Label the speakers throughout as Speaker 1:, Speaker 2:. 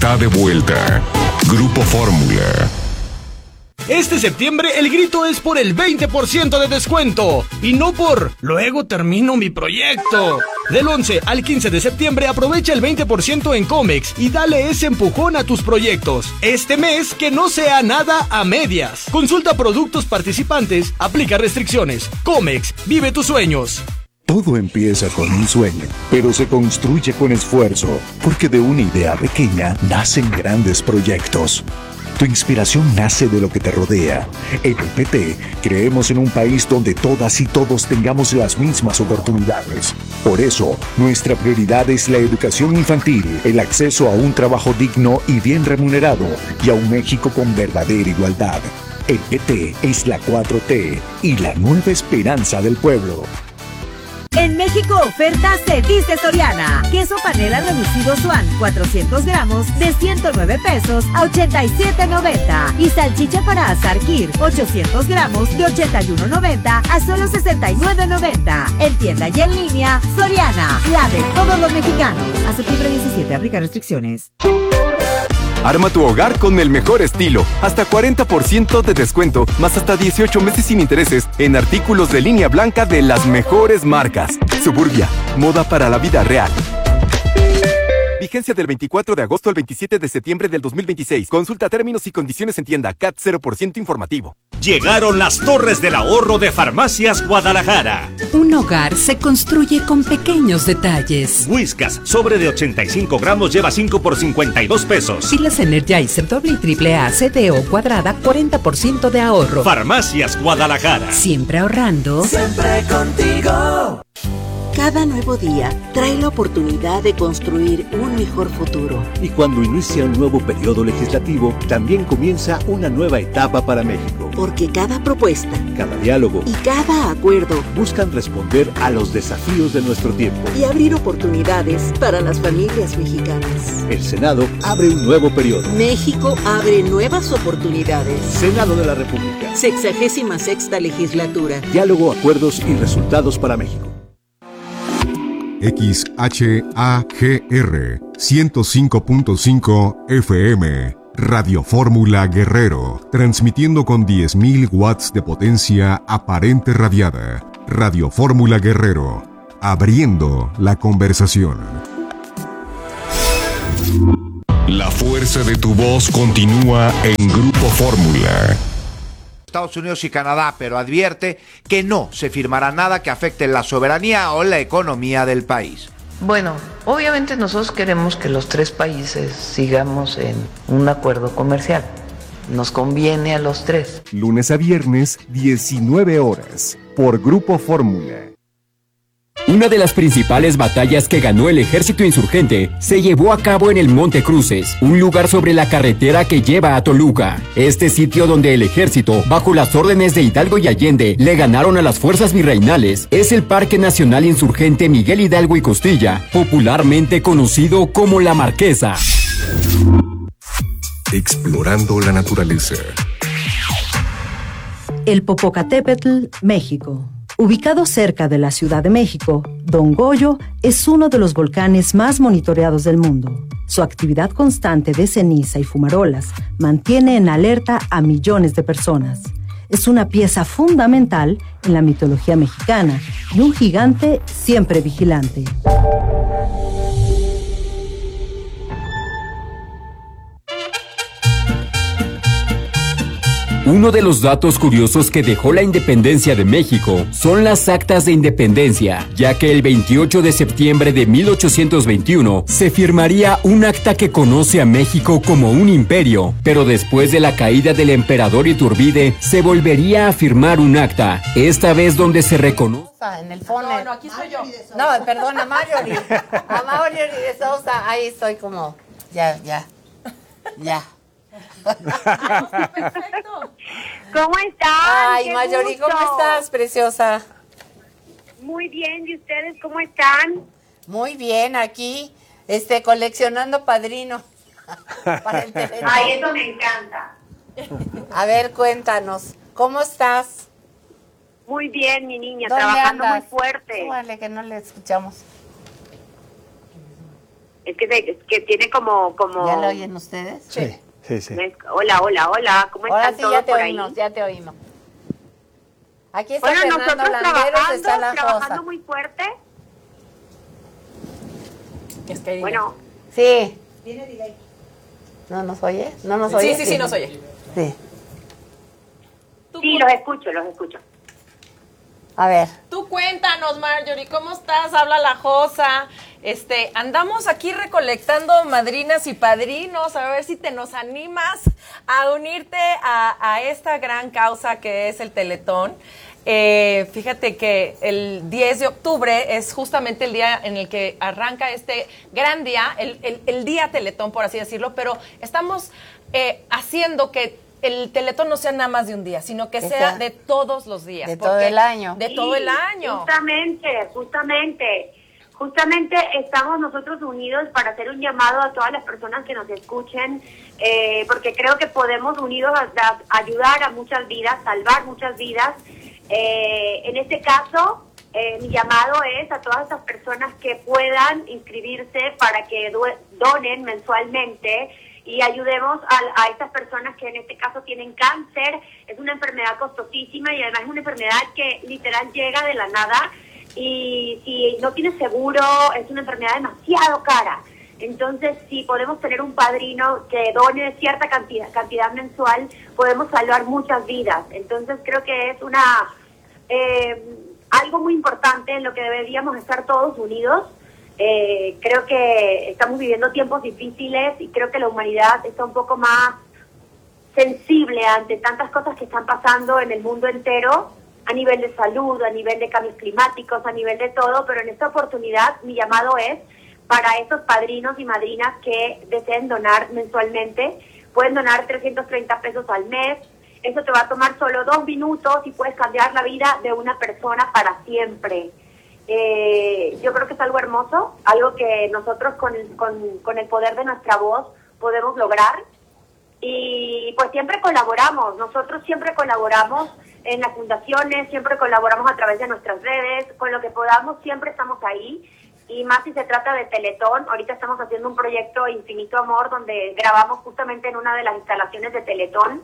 Speaker 1: está de vuelta. Grupo Fórmula.
Speaker 2: Este septiembre el grito es por el 20% de descuento y no por luego termino mi proyecto. Del 11 al 15 de septiembre aprovecha el 20% en Comex y dale ese empujón a tus proyectos. Este mes que no sea nada a medias. Consulta productos participantes, aplica restricciones. Comex, vive tus sueños.
Speaker 3: Todo empieza con un sueño, pero se construye con esfuerzo, porque de una idea pequeña nacen grandes proyectos. Tu inspiración nace de lo que te rodea. En el PT creemos en un país donde todas y todos tengamos las mismas oportunidades. Por eso, nuestra prioridad es la educación infantil, el acceso a un trabajo digno y bien remunerado, y a un México con verdadera igualdad. El PT es la 4T y la nueva esperanza del pueblo.
Speaker 4: En México oferta se dice Soriana. Queso panela reducido Swan 400 gramos de 109 pesos a 87.90. Y salchicha para asar Kir 800 gramos de 81.90 a solo 69.90. En tienda y en línea, Soriana, la de todos los mexicanos. A septiembre 17, aplica restricciones.
Speaker 5: Arma tu hogar con el mejor estilo. Hasta 40% de descuento, más hasta 18 meses sin intereses en artículos de línea blanca de las mejores marcas. Suburbia, moda para la vida real. Vigencia del 24 de agosto al 27 de septiembre del 2026. Consulta términos y condiciones en tienda. CAT 0% informativo.
Speaker 6: Llegaron las Torres del Ahorro de Farmacias Guadalajara.
Speaker 7: Un hogar se construye con pequeños detalles.
Speaker 6: Whiskas, sobre de 85 gramos, lleva 5 por 52 pesos.
Speaker 7: Pilas Energizer doble y triple A, CDO cuadrada, 40% de ahorro.
Speaker 6: Farmacias Guadalajara.
Speaker 7: Siempre ahorrando.
Speaker 8: Siempre contigo.
Speaker 9: Cada nuevo día trae la oportunidad de construir un mejor futuro.
Speaker 10: Y cuando inicia un nuevo periodo legislativo, también comienza una nueva etapa para México.
Speaker 9: Porque cada propuesta,
Speaker 10: cada diálogo
Speaker 9: y cada acuerdo
Speaker 10: buscan responder a los desafíos de nuestro tiempo
Speaker 9: y abrir oportunidades para las familias mexicanas.
Speaker 10: El Senado abre un nuevo periodo.
Speaker 9: México abre nuevas oportunidades.
Speaker 10: Senado de la República.
Speaker 9: 66ª legislatura.
Speaker 10: Diálogo, acuerdos y resultados para México.
Speaker 1: XHAGR 105.5 FM Radio Fórmula Guerrero, transmitiendo con 10.000 watts de potencia aparente radiada. Radio Fórmula Guerrero, abriendo la conversación. La fuerza de tu voz continúa en Grupo Fórmula.
Speaker 11: Estados Unidos y Canadá, pero advierte que no se firmará nada que afecte la soberanía o la economía del país.
Speaker 12: Bueno, obviamente nosotros queremos que los tres países sigamos en un acuerdo comercial. Nos conviene a los tres.
Speaker 5: Lunes a viernes, 19 horas, por Grupo Fórmula.
Speaker 13: Una de las principales batallas que ganó el ejército insurgente se llevó a cabo en el Monte Cruces, un lugar sobre la carretera que lleva a Toluca. Este sitio donde el ejército, bajo las órdenes de Hidalgo y Allende, le ganaron a las fuerzas virreinales, es el Parque Nacional Insurgente Miguel Hidalgo y Costilla, popularmente conocido como La Marquesa.
Speaker 1: Explorando la naturaleza.
Speaker 14: El Popocatépetl, México. Ubicado cerca de la Ciudad de México, Don Goyo es uno de los volcanes más monitoreados del mundo. Su actividad constante de ceniza y fumarolas mantiene en alerta a millones de personas. Es una pieza fundamental en la mitología mexicana y un gigante siempre vigilante.
Speaker 13: Uno de los datos curiosos que dejó la independencia de México son las actas de independencia, ya que el 28 de septiembre de 1821 se firmaría un acta que conoce a México como un imperio, pero después de la caída del emperador Iturbide se volvería a firmar un acta, esta vez donde se reconoce...
Speaker 12: En el phone. No, aquí soy yo. No, perdón, a Marjorie. A Marjorie de Sousa, ahí estoy como... Ya.
Speaker 15: Perfecto. ¿Cómo están?
Speaker 12: Ay, Marjorie, ¿cómo estás, preciosa?
Speaker 15: Muy bien, ¿y ustedes cómo están?
Speaker 12: Muy bien, aquí, coleccionando padrinos para el teléfono.
Speaker 15: Ay, eso me encanta.
Speaker 12: A ver, cuéntanos, ¿cómo estás?
Speaker 15: Muy bien, mi niña,
Speaker 12: ¿Dónde
Speaker 15: trabajando
Speaker 12: andas?
Speaker 15: muy fuerte.
Speaker 12: Vale, que no le escuchamos.
Speaker 15: Es que tiene como...
Speaker 16: ¿Ya lo oyen ustedes?
Speaker 17: Sí.
Speaker 15: Hola, ¿cómo están todos por ahí?
Speaker 16: Ya te oímos. Aquí está
Speaker 15: Fernando
Speaker 16: Landeros, está la
Speaker 15: trabajando muy fuerte.
Speaker 16: Es que
Speaker 15: bueno.
Speaker 16: Sí. ¿Viene delay? ¿No nos oye? ¿No nos oye?
Speaker 17: Sí, nos oye.
Speaker 16: Sí.
Speaker 15: Sí, los escucho.
Speaker 16: A ver.
Speaker 17: Tú cuéntanos, Marjorie, ¿cómo estás? Habla la Josa. Andamos aquí recolectando madrinas y padrinos, a ver si te nos animas a unirte a esta gran causa que es el Teletón. Fíjate que el 10 de octubre es justamente el día en el que arranca este gran día, el día Teletón, por así decirlo, pero estamos haciendo que el Teletón no sea nada más de un día, sino que sea de todos los días.
Speaker 16: De todo el año.
Speaker 17: De todo el año.
Speaker 15: Justamente estamos nosotros unidos para hacer un llamado a todas las personas que nos escuchen, porque creo que podemos unidos ayudar a muchas vidas, salvar muchas vidas. En este caso, mi llamado es a todas esas personas que puedan inscribirse para que donen mensualmente y ayudemos a estas personas que en este caso tienen cáncer. Es una enfermedad costosísima y además es una enfermedad que literal llega de la nada y si no tienes seguro es una enfermedad demasiado cara. Entonces, si podemos tener un padrino que done cierta cantidad mensual, podemos salvar muchas vidas. Entonces, creo que es algo muy importante en lo que deberíamos estar todos unidos. Creo que estamos viviendo tiempos difíciles y creo que la humanidad está un poco más sensible ante tantas cosas que están pasando en el mundo entero, a nivel de salud, a nivel de cambios climáticos, a nivel de todo, pero en esta oportunidad mi llamado es para esos padrinos y madrinas que deseen donar mensualmente. Pueden donar 330 pesos al mes. Eso te va a tomar solo 2 minutos y puedes cambiar la vida de una persona para siempre. Yo creo que es algo hermoso, algo que nosotros con el poder de nuestra voz podemos lograr. Y pues siempre colaboramos, nosotros siempre colaboramos en las fundaciones, siempre colaboramos a través de nuestras redes, con lo que podamos siempre estamos ahí. Y más si se trata de Teletón, ahorita estamos haciendo un proyecto Infinito Amor donde grabamos justamente en una de las instalaciones de Teletón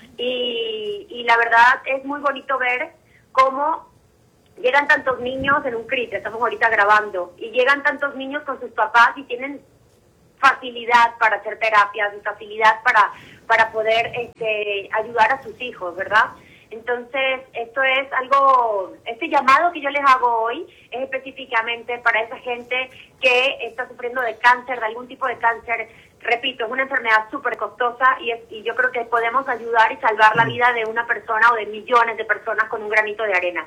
Speaker 15: y la verdad es muy bonito ver cómo llegan tantos niños en un CRIT, estamos ahorita grabando, y llegan tantos niños con sus papás y tienen facilidad para hacer terapias y facilidad para poder ayudar a sus hijos, ¿verdad? Entonces, esto es algo, este llamado que yo les hago hoy es específicamente para esa gente que está sufriendo de cáncer, de algún tipo de cáncer. Repito, es una enfermedad súper costosa y yo creo que podemos ayudar y salvar la vida de una persona o de millones de personas con un granito de arena.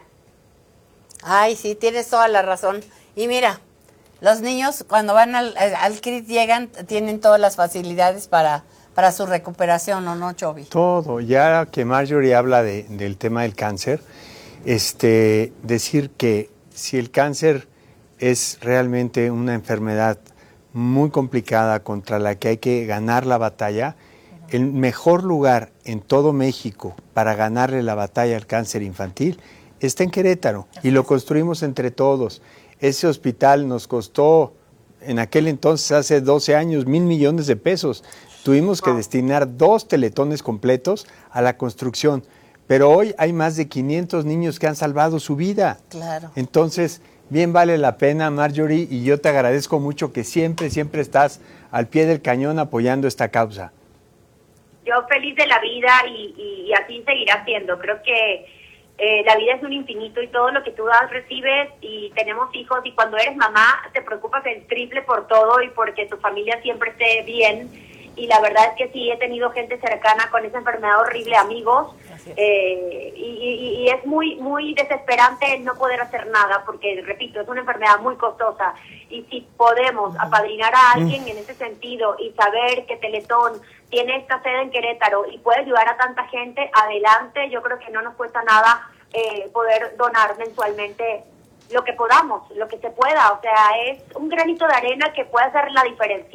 Speaker 16: Ay, sí, tienes toda la razón. Y mira, los niños cuando van al CRIT llegan, tienen todas las facilidades para su recuperación, ¿o no, Chovy?
Speaker 18: Todo. Ya que Marjorie habla del tema del cáncer, decir que si el cáncer es realmente una enfermedad muy complicada contra la que hay que ganar la batalla, el mejor lugar en todo México para ganarle la batalla al cáncer infantil está en Querétaro y lo construimos entre todos. Ese hospital nos costó, en aquel entonces, hace 12 años, 1,000 millones de pesos. Tuvimos que destinar 2 teletones completos a la construcción, pero hoy hay más de 500 niños que han salvado su vida.
Speaker 16: Claro.
Speaker 18: Entonces, bien vale la pena, Marjorie, y yo te agradezco mucho que siempre estás al pie del cañón apoyando esta causa.
Speaker 15: Yo feliz de la vida y así seguirá siendo. Creo que la vida es un infinito y todo lo que tú das recibes, y tenemos hijos y cuando eres mamá te preocupas el triple por todo y porque tu familia siempre esté bien. Y la verdad es que sí, he tenido gente cercana con esa enfermedad horrible, amigos, y es muy muy desesperante el no poder hacer nada, porque, repito, es una enfermedad muy costosa. Y si podemos apadrinar a alguien en ese sentido y saber que Teletón tiene esta sede en Querétaro y puede ayudar a tanta gente, adelante. Yo creo que no nos cuesta nada poder donar mensualmente lo que podamos, lo que se pueda. O sea, es un granito de arena que puede hacer la diferencia.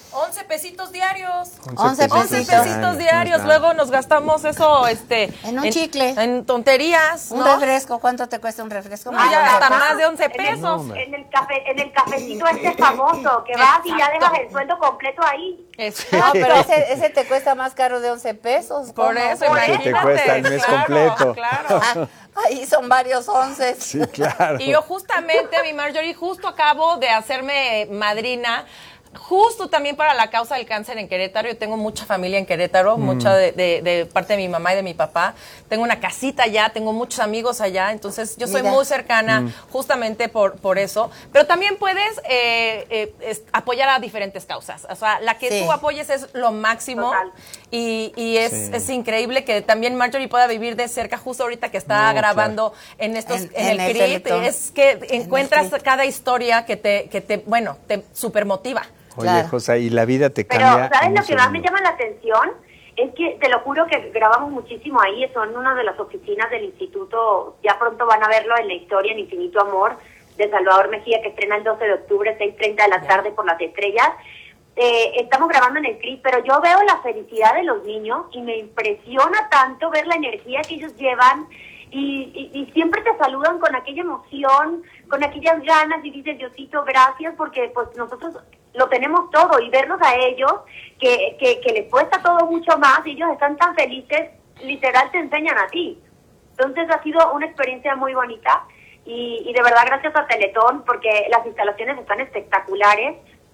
Speaker 17: 11 pesitos diarios.
Speaker 16: 11
Speaker 17: pesitos diarios. Luego nos gastamos eso
Speaker 16: en un chicle.
Speaker 17: En tonterías.
Speaker 16: Un refresco. ¿Cuánto te cuesta un refresco?
Speaker 17: No, ya hasta más de 11 pesos.
Speaker 15: En el cafecito famoso, que vas y ya dejas el sueldo completo ahí.
Speaker 16: No, pero ese te cuesta más caro de 11 pesos.
Speaker 17: Por eso, imagínate.
Speaker 18: Que te cuesta el mes completo.
Speaker 17: Claro.
Speaker 16: Ahí son varios 11.
Speaker 18: Sí, claro.
Speaker 17: Y yo justamente, mi Marjorie, justo acabo de hacerme madrina, justo también para la causa del cáncer en Querétaro. Yo tengo mucha familia en Querétaro, mucha de parte de mi mamá y de mi papá. Tengo una casita allá, tengo muchos amigos allá, entonces yo soy muy cercana justamente por eso. Pero también puedes apoyar a diferentes causas. O sea, la que tú apoyes es lo máximo. Y es increíble que también Marjorie pueda vivir de cerca justo ahorita que está grabando en el CRIT. Es que encuentras cada historia que te super motiva.
Speaker 18: Oye, Josa, y la vida te cambia.
Speaker 15: Pero, ¿sabes lo que más me llama la atención? Es que, te lo juro que grabamos muchísimo ahí, son una de las oficinas del instituto, ya pronto van a verlo en la historia, en Infinito Amor, de Salvador Mejía, que estrena el 12 de octubre, 6:30 de la tarde por Las Estrellas. Estamos grabando en el CRIT, pero yo veo la felicidad de los niños y me impresiona tanto ver la energía que ellos llevan y siempre te saludan con aquella emoción, con aquellas ganas y dices, Diosito, gracias, porque pues nosotros lo tenemos todo y verlos a ellos, que les cuesta todo mucho más, y ellos están tan felices, literal te enseñan a ti. Entonces ha sido una experiencia muy bonita y de verdad gracias a Teletón, porque las instalaciones están espectaculares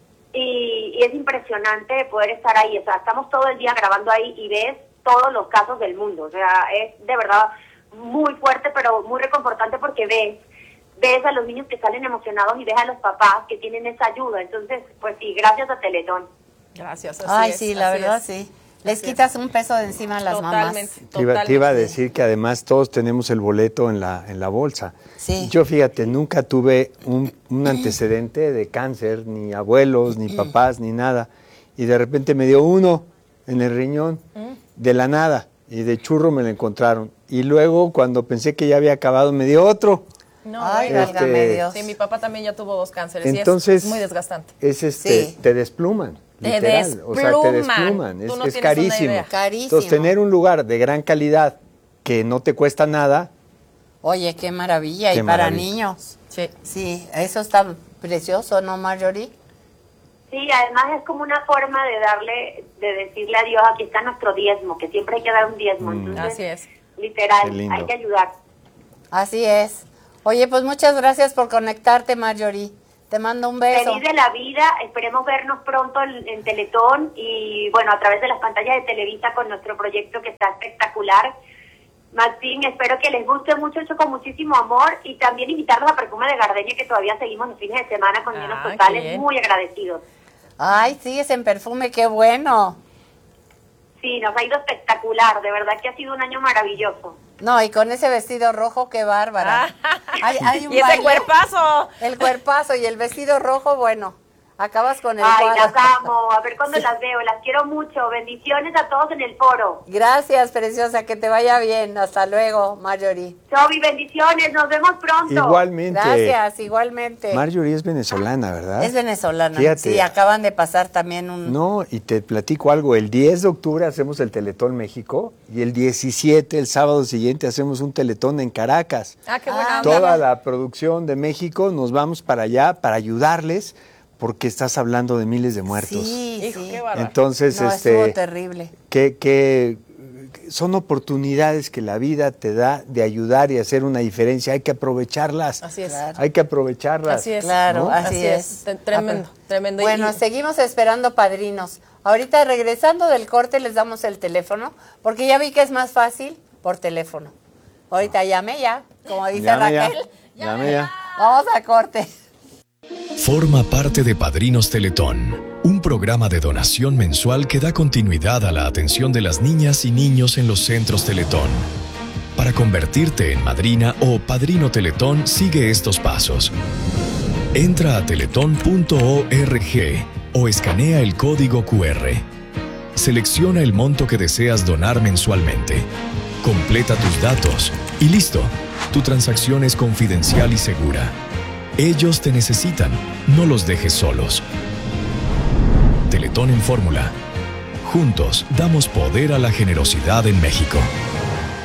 Speaker 15: y es impresionante poder estar ahí. O sea, estamos todo el día grabando ahí y ves todos los casos del mundo. O sea, es de verdad muy fuerte, pero muy reconfortante porque ves a los niños que salen emocionados y ves a los papás que tienen esa ayuda. Entonces, pues sí, gracias a Teletón.
Speaker 17: Gracias,
Speaker 16: sí, la verdad, sí. Les quitas un peso de encima a las mamás.
Speaker 18: Te iba a decir que además todos tenemos el boleto en la bolsa.
Speaker 16: Sí.
Speaker 18: Yo, fíjate, nunca tuve un antecedente de cáncer, ni abuelos, ni papás, ni nada. Y de repente me dio uno en el riñón, de la nada, y de churro me lo encontraron. Y luego, cuando pensé que ya había acabado, me dio otro.
Speaker 17: No, válgame Dios. Sí, mi papá también ya tuvo 2 cánceres.
Speaker 18: Entonces,
Speaker 17: y es muy desgastante.
Speaker 18: Te despluman. Literal. O sea, te despluman. Es carísimo. Entonces, tener un lugar de gran calidad que no te cuesta nada.
Speaker 16: Oye, qué maravilla. Y para niños. Sí, eso está precioso, ¿no, Marjorie?
Speaker 15: Sí, además es como una forma de decirle a Dios, aquí está nuestro diezmo, que siempre hay que dar un diezmo. Entonces,
Speaker 17: así es.
Speaker 15: Literal, hay que ayudar.
Speaker 16: Así es. Oye, pues muchas gracias por conectarte, Marjorie. Te mando un beso.
Speaker 15: Feliz de la vida, esperemos vernos pronto en Teletón y bueno, a través de las pantallas de Televisa con nuestro proyecto que está espectacular. Martín, espero que les guste mucho, hecho con muchísimo amor, y también invitarlos a Perfume de Gardenia, que todavía seguimos los fines de semana con llenos totales, muy agradecidos.
Speaker 16: Ay, sigues en Perfume, qué bueno.
Speaker 15: Sí, nos ha ido espectacular, de verdad que ha sido un año maravilloso.
Speaker 16: No, y con ese vestido rojo, qué bárbara. Hay un
Speaker 17: y ese cuerpazo.
Speaker 16: El cuerpazo y el vestido rojo, bueno, acabas con el
Speaker 15: cuadro. Las amo, a ver cuándo las veo, las quiero mucho. Bendiciones a todos en el foro.
Speaker 16: Gracias, preciosa, que te vaya bien. Hasta luego, Marjorie.
Speaker 15: Chobi, bendiciones, nos vemos pronto.
Speaker 18: Igualmente.
Speaker 16: Gracias, igualmente.
Speaker 18: Marjorie es venezolana, ¿verdad?
Speaker 16: Es venezolana.
Speaker 18: Fíjate.
Speaker 16: Sí, acaban de pasar también un...
Speaker 18: No, y te platico algo, el 10 de octubre hacemos el Teletón México y el 17, el sábado siguiente, hacemos un Teletón en Caracas.
Speaker 17: Qué buena onda.
Speaker 18: Toda la producción de México nos vamos para allá para ayudarles, porque estás hablando de miles de muertos.
Speaker 16: Sí.
Speaker 17: Qué bárbaro.
Speaker 18: Entonces,
Speaker 16: estuvo terrible.
Speaker 18: Que son oportunidades que la vida te da de ayudar y hacer una diferencia. Hay que aprovecharlas.
Speaker 17: Así es.
Speaker 16: Claro.
Speaker 18: Hay que aprovecharlas.
Speaker 17: Así es.
Speaker 16: Claro,
Speaker 18: ¿no?
Speaker 16: así es.
Speaker 17: Tremendo, tremendo.
Speaker 16: Bueno, seguimos esperando padrinos. Ahorita regresando del corte les damos el teléfono, porque ya vi que es más fácil por teléfono. Ahorita llame ya, como dice Raquel.
Speaker 18: Llame ya.
Speaker 16: Vamos a corte.
Speaker 1: Forma parte de Padrinos Teletón, un programa de donación mensual que da continuidad a la atención de las niñas y niños en los centros Teletón. Para convertirte en madrina o padrino Teletón, sigue estos pasos. Entra a teletón.org o escanea el código QR. Selecciona el monto que deseas donar mensualmente. Completa tus datos y listo. Tu transacción es confidencial y segura. Ellos te necesitan, no los dejes solos. Teletón Teletón en fórmula. Juntos damos poder a la generosidad en México.